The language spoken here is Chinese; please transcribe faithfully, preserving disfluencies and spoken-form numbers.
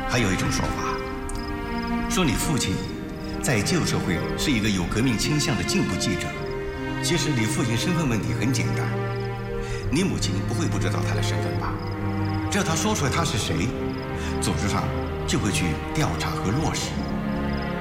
还有一种说法，说你父亲在旧社会是一个有革命倾向的进步记者。其实你父亲身份问题很简单，你母亲不会不知道他的身份吧？只要他说出来他是谁，组织上就会去调查和落实。